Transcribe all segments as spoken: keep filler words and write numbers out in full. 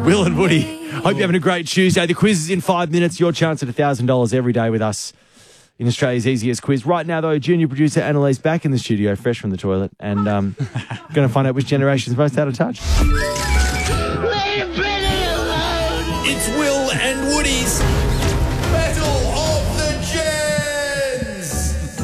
Will and Woody. Hope you're having a great Tuesday. The quiz is in five minutes. Your chance at one thousand dollars every day with us in Australia's easiest quiz. Right now, though, junior producer Annalise back in the studio, fresh from the toilet, and um, going to find out which generation's most out of touch. It's Will and Woody's Battle of the Gens.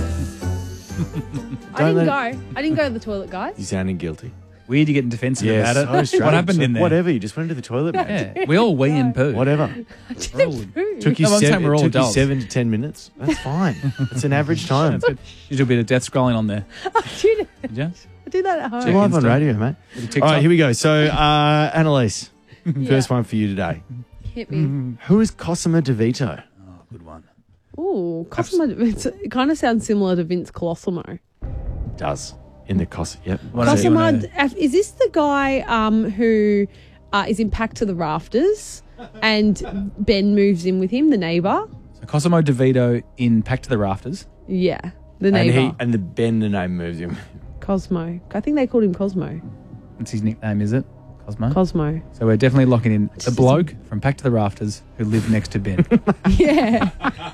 I didn't let- go. I didn't go to the toilet, guys. You sounding guilty. Weird you getting defensive Yeah, about it. so strange. What happened So in there? Whatever, you just went to the toilet, man. Yeah, we all wee and poo. Whatever. I didn't poo. Took you, No, I'm seven, saying we're all it took you adults. seven to ten minutes. That's fine. It's an average time. That's good. You do a bit of death scrolling on there. I do that. Did you? I do that at home. We're live on Insta. radio, mate. Bit of All TikTok. right, here we go. So, uh, Annalise, first one for you today. Hit me. Who is Cosima DeVito? Oh, good one. Ooh, Cosimo. It's, it kind of sounds similar to Vince Colosimo. Does. In the Cos... Yep. What else do you Cosimo, wanna- is this the guy um, who uh, is in Packed to the Rafters and Ben moves in with him, the neighbour? So Cosimo DeVito in Packed to the Rafters. Yeah, the And neighbour. he and the Ben, the name moves him. Cosmo. I think they called him Cosmo. That's his nickname, is it? Cosmo? Cosmo. So we're definitely locking in the bloke from Packed to the Rafters who lived next to Ben. Yeah.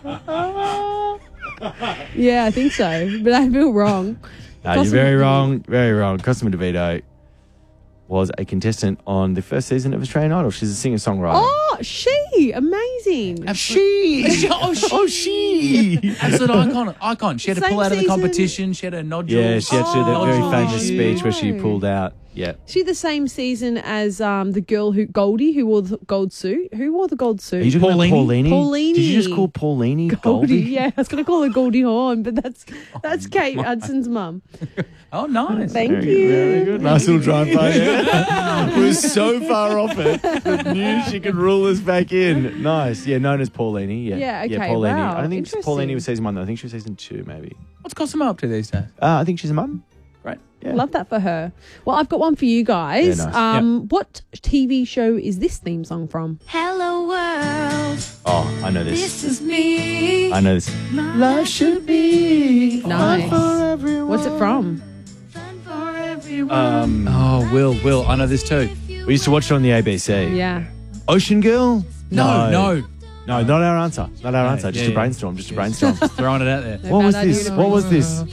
Yeah, I think so. But I feel wrong. No, you're Cosima very DeVito. wrong. Very wrong. Cosima DeVito was a contestant on the first season of Australian Idol. She's a singer-songwriter. Oh, she. Amazing. She. oh, she. Oh, she. Absolute icon. Icon. She had to Same pull out of the season. competition. She had a nodule. Yeah, she had to do that Oh, very nodule famous issue. speech where she No. pulled out. Yeah. She the same season as um, the girl who Goldie who wore the gold suit. Who wore the gold suit? Are you talking Paulini? about Paulini? Paulini. Did you just call Paulini Goldie? Goldie? Yeah, I was going to call her Goldie Hawn, but that's that's Kate Hudson's mum. Oh, nice. Thank Very, you. very good. Nice little drive by. Yeah. We're so far off it that knew she could rule us back in. Nice. Yeah, known as Paulini. Yeah, Yeah, okay, Yeah, Paulini. wow, I don't think interesting. Paulini was season one, though. I think she was season two, maybe. What's Cosimo up to these days? Uh, I think she's a mum. Right. Yeah. Love that for her. Well, I've got one for you guys. Yeah, nice. um, What T V show is this theme song from? Hello world, Oh, I know this. this is me. I know this. Life should be Nice. for everyone. What's it from? Fun for everyone. Um, Oh, Will, Will. I know this too. we used to watch it on the A B C. Yeah. Ocean Girl? No, no. No, not our answer. Not our No, answer. Just yeah, a yeah. brainstorm. Just a Yes. brainstorm. Throwing it out there. What was Bad idea this? to What was this?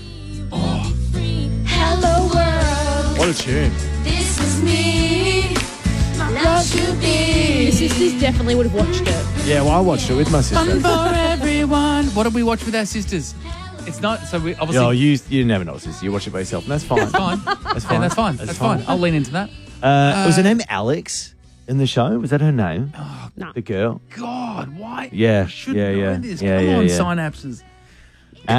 Hello world, What a tune. this is me. My love should be. Your sisters definitely would have watched it. Yeah, well, I watched it with my Fun sister. for everyone. What did we watch with our sisters? It's not, so we obviously. Yo, you, you never know, sister. You watch it by yourself, and that's fine. That's fine. That's Yeah, fine. that's fine. That's, fine. I'll lean into that. Uh, was her name Alex in the show? Was that her name? No. The girl? God, why? Yeah, I should yeah, know yeah. this. Yeah, Come yeah, on, yeah. synapses. Uh,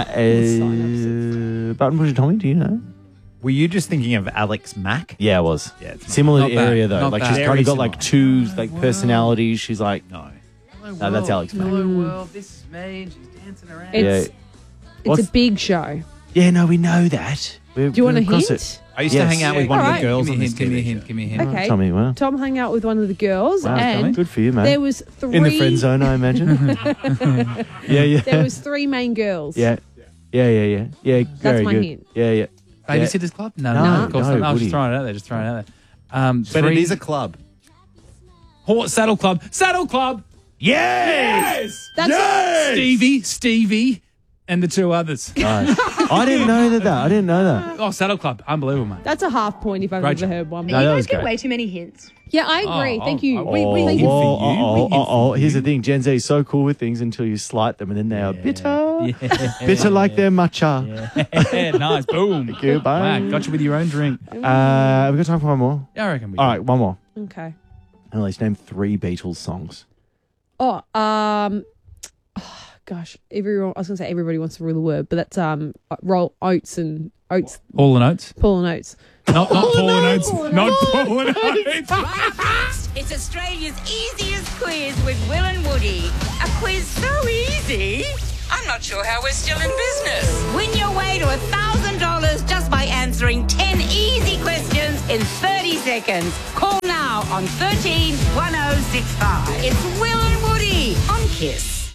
uh, Button Pusher Tommy, do you know? Were you just thinking of Alex Mack? Yeah, it was. Yeah, it's not- Similar not bad. area, though. Not like, bad. she's kind Very of got, like, two similar. like personalities. She's like, No. no, that's Alex Mack. Hello, world. This is me. and She's dancing around. It's, Yeah. it's What's- a big show. Yeah, no, we know that. We're, Do you want a we're across hint? it. I used Yes. to hang out with Yeah, one of alright. the girls Give on me a this hint. Give me a T V hint. show. Give me a hint. Okay. Tommy, wow. Tom hung out with one of the girls, Wow, and Tommy. Good for you, man. there was three In the friend zone, I imagine. yeah, yeah. There was three main girls. Yeah. Yeah, yeah, yeah. Yeah, very my good. hint. Yeah, yeah. Yeah. Babysitters Club? No, No, no, of course no, not. I was Woody. just throwing it out there. Just throwing it out there. Um, But three- it is a club. Horse Saddle Club. Saddle Club. Yes! That's Stevie, Stevie, and the two others. Nice. I didn't know that, that. I didn't know that. Oh, Saddle Club. Unbelievable, mate. that's a half point if I've Rachel. ever heard one. No, that was great. way too many hints. Yeah, I agree. Oh, Thank oh, you. oh, we, we, Oh, thank you. whoa, for you. oh, We oh, did oh, oh. for Here's you. the thing. Gen Z is so cool with things until you slight them and then they are bitter. Yeah. Bitter like their matcha. Yeah, nice. Boom. Thank you, bye. Wow, got you with your own drink. Uh, have we got time for one more? Yeah, I reckon we All do. right, one more. Okay. Annalise, name three Beatles songs. Oh, um, oh, gosh, everyone. I was gonna say everybody wants to rule the word, but that's um, roll oats and oats, Hall and Oates. Paul and Oates. Not, not Paul and Oates. Not Paul and Oates. It's Australia's easiest quiz with Will and Woody. A quiz so easy, I'm not sure how we're still in business. Win your way to one thousand dollars just by answering ten easy questions in thirty seconds. Call now on thirteen one oh six five. It's Will and Woody on KISS.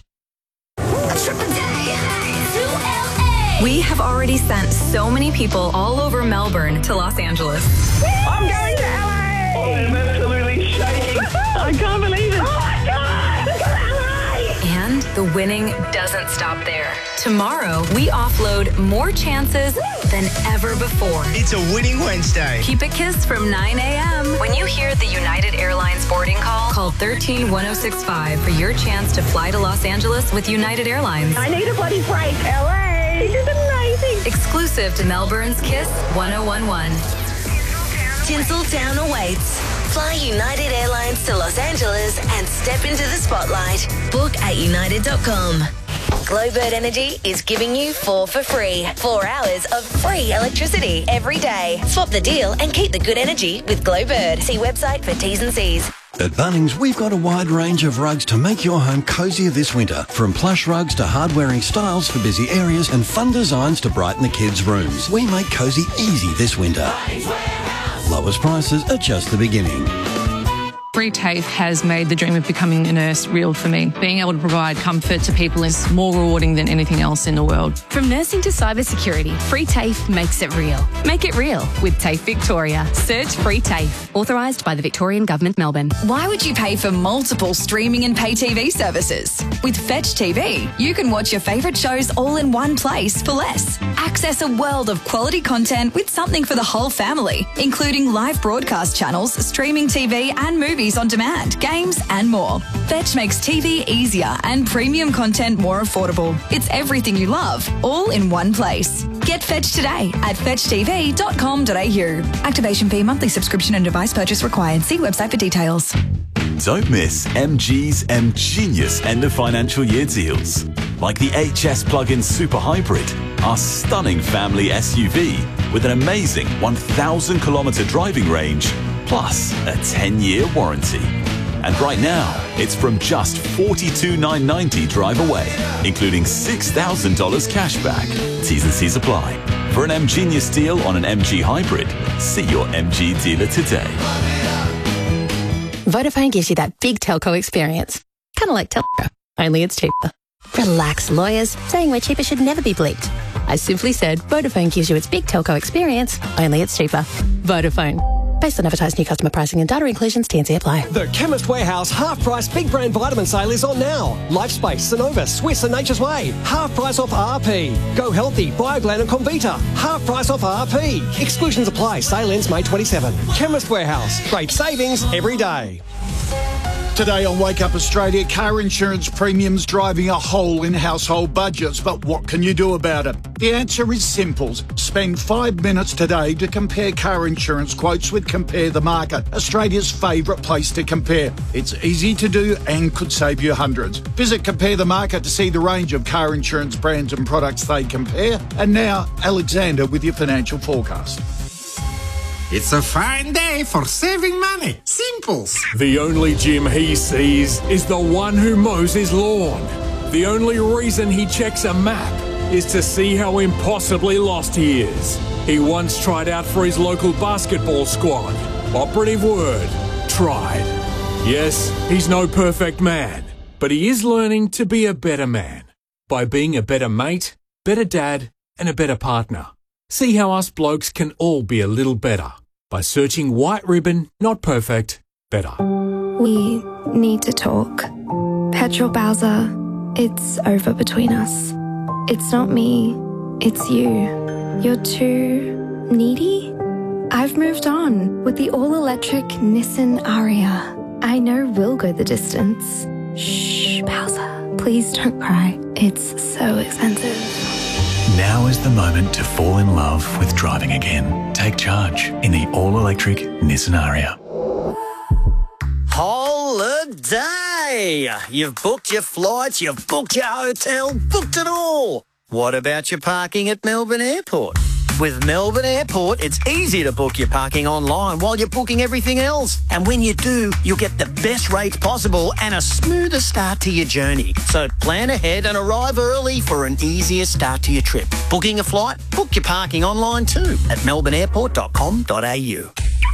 We have already sent so many people all over Melbourne to Los Angeles. I'm going to L A! I'm absolutely shaking. I can't the winning doesn't stop there. Tomorrow, we offload more chances than ever before. It's a winning Wednesday. Keep it kissed from nine a.m. When you hear the United Airlines boarding call, call one three one oh six five for your chance to fly to Los Angeles with United Airlines. I need a bloody break. L A. This is amazing. Exclusive to Melbourne's Kiss one oh one one. Tinseltown awaits. Fly United Airlines to Los Angeles and step into the spotlight. Book at united dot com. Glowbird Energy is giving you four for free. Four hours of free electricity every day. Swap the deal and keep the good energy with Glowbird. See website for T's and C's. At Bunnings, we've got a wide range of rugs to make your home cosier this winter. From plush rugs to hard-wearing styles for busy areas and fun designs to brighten the kids' rooms. We make cosy easy this winter. Lowest prices are just the beginning. Free TAFE has made the dream of becoming a nurse real for me. Being able to provide comfort to people is more rewarding than anything else in the world. From nursing to cybersecurity, Free TAFE makes it real. Make it real with TAFE Victoria. Search Free TAFE. Authorised by the Victorian Government, Melbourne. Why would you pay for multiple streaming and pay T V services? With Fetch T V, you can watch your favourite shows all in one place for less. Access a world of quality content with something for the whole family, including live broadcast channels, streaming T V and movies on demand, games and more. Fetch makes T V easier and premium content more affordable. It's everything you love, all in one place. Get Fetch today at fetch t v dot com dot a u. Activation fee, monthly subscription and device purchase required. See website for details. Don't miss M G's M Genius end of financial year deals. Like the H S Plug-in Super Hybrid, our stunning family S U V with an amazing one thousand kilometre driving range, plus a ten-year warranty. And right now, it's from just forty-two thousand nine hundred ninety dollars drive away, including six thousand dollars cash back. T's and C's apply. For an M Genius deal on an M G Hybrid, see your M G dealer today. Vodafone gives you that big telco experience. Kind of like Telco, only it's cheaper. Relax, lawyers. Saying we're cheaper should never be bleeped. I simply said Vodafone gives you its big telco experience, only it's cheaper. Vodafone. Based on advertised new customer pricing and data inclusions, T and C apply. The Chemist Warehouse half-price big brand vitamin sale is on now. Lifespace, Synovus, Swiss and Nature's Way. Half price off R P. Go Healthy, Bioglan and Comvita. Half price off R P. Exclusions apply. Sale ends May twenty-seventh. Chemist Warehouse. Great savings every day. Today on Wake Up Australia, car insurance premiums driving a hole in household budgets. But what can you do about it? The answer is simple. Spend five minutes today to compare car insurance quotes with Compare the Market, Australia's favourite place to compare. It's easy to do and could save you hundreds. Visit Compare the Market to see the range of car insurance brands and products they compare. And now, Alexander with your financial forecast. It's a fine day for saving money. Simples. The only Jim he sees is the one who mows his lawn. The only reason he checks a map is to see how impossibly lost he is. He once tried out for his local basketball squad. Operative word, tried. Yes, he's no perfect man, but he is learning to be a better man by being a better mate, better dad, and a better partner. See how us blokes can all be a little better by searching White Ribbon, Not Perfect, Better. We need to talk. Petrol Bowser, it's over between us. It's not me, it's you. You're too needy? I've moved on with the all-electric Nissan Ariya. I know we'll go the distance. Shh, Bowser, please don't cry. It's so expensive. Now is the moment to fall in love with driving again. Take charge in the all-electric Nissan Ariya. Holiday! You've booked your flights, you've booked your hotel, booked it all. What about your parking at Melbourne Airport? With Melbourne Airport, it's easy to book your parking online while you're booking everything else. And when you do, you'll get the best rates possible and a smoother start to your journey. So plan ahead and arrive early for an easier start to your trip. Booking a flight? Book your parking online too at melbourne airport dot com dot a u.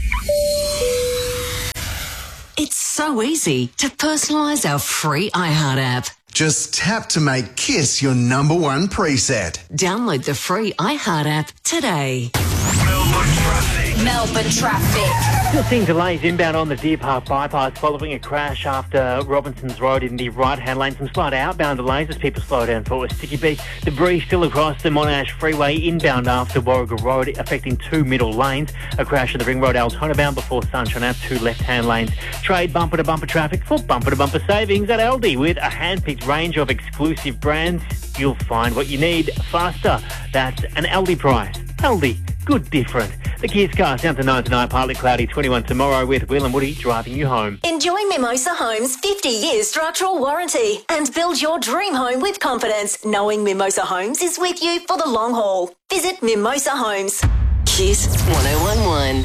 It's so easy to personalise our free iHeart app. Just tap to make Kiss your number one preset. Download the free iHeart app today. Melbourne traffic. Melbourne traffic. Still seeing delays inbound on the Deer Park bypass following a crash after Robinson's Road in the right-hand lane. Some slight outbound delays as people slow down for Sticky Beach. Debris still across the Monash Freeway inbound after Warrigal Road, affecting two middle lanes. A crash on the Ring Road Altona bound before Sunshine Ave, two left-hand lanes. Trade bumper-to-bumper traffic for bumper-to-bumper savings at Aldi. With a hand-picked range of exclusive brands, you'll find what you need faster. That's an Aldi price. Aldi, good different. The Kiss Cast down to nine tonight, partly cloudy, twenty-one tomorrow with Will and Woody driving you home. Enjoy Mimosa Homes' fifty year structural warranty and build your dream home with confidence, knowing Mimosa Homes is with you for the long haul. Visit Mimosa Homes. Kiss one oh one one.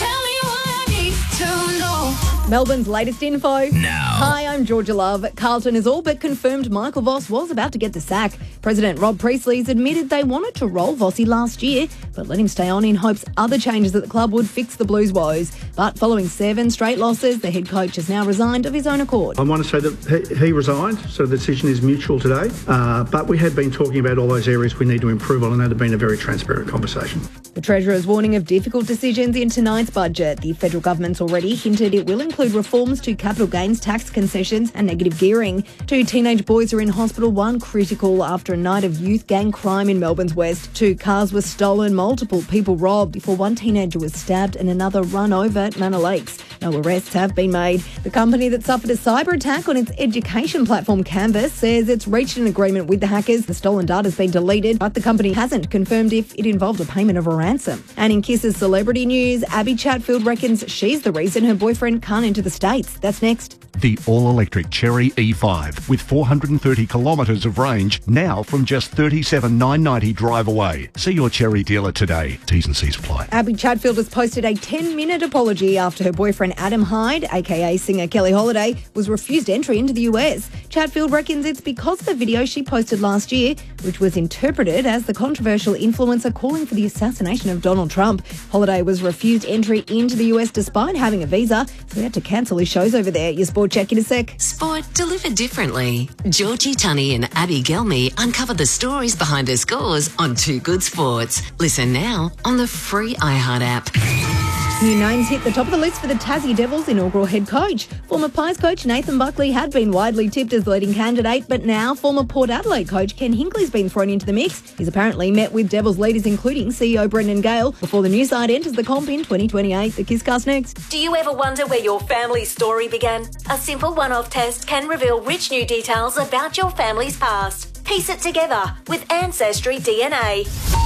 Melbourne's latest info. Now. Hi, I'm Georgia Love. Carlton has all but confirmed Michael Voss was about to get the sack. President Rob Priestley's admitted they wanted to roll Vossi last year, but let him stay on in hopes other changes at the club would fix the Blues' woes. But following seven straight losses, the head coach has now resigned of his own accord. I want to say that he, he resigned, so the decision is mutual today. Uh, but we had been talking about all those areas we need to improve on, and that had been a very transparent conversation. The Treasurer's warning of difficult decisions in tonight's budget. The federal government's already hinted it will include reforms to capital gains tax concessions and negative gearing. Two teenage boys are in hospital, one critical after a night of youth gang crime in Melbourne's west. Two cars were stolen, multiple people robbed before one teenager was stabbed and another run over at Manor Lakes. No arrests have been made. The company that suffered a cyber attack on its education platform Canvas says it's reached an agreement with the hackers. The stolen data has been deleted, but the company hasn't confirmed if it involved a payment of a ransom. And in Kiss's celebrity news, Abby Chatfield reckons she's the reason her boyfriend can't enter the States. That's next. The all-electric Chery E five with four hundred thirty kilometres of range, now from just thirty-seven thousand nine hundred ninety drive away. See your Chery dealer today. T's and C's apply. Abby Chatfield has posted a ten-minute apology after her boyfriend Adam Hyde, aka singer Kelly Holiday, was refused entry into the U S. Chatfield reckons it's because of the video she posted last year, which was interpreted as the controversial influencer calling for the assassination of Donald Trump. Holiday was refused entry into the U S despite having a visa, so he had to cancel his shows over there. Your sport check in a sec. Sport delivered differently. Georgie Tunney and Abby Gelmy uncover the stories behind their scores on Two Good Sports. Listen now on the free iHeart app. New names hit the top of the list for the Tassie Devils' inaugural head coach. Former Pies coach Nathan Buckley had been widely tipped as the leading candidate, but now former Port Adelaide coach Ken Hinkley's been thrown into the mix. He's apparently met with Devils leaders including C E O Brendan Gale before the new side enters the comp in twenty twenty-eight. The Kisscast next. Do you ever wonder where your family's story began? A simple one-off test can reveal rich new details about your family's past. Piece it together with Ancestry D N A.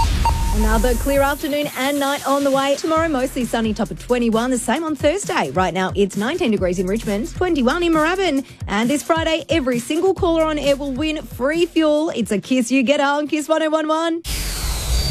Another clear afternoon and night on the way. Tomorrow, mostly sunny, top of twenty-one. The same on Thursday. Right now, it's nineteen degrees in Richmond, twenty-one in Moorabbin. And this Friday, every single caller on air will win free fuel. It's a Kiss You Get on Kiss one oh one one.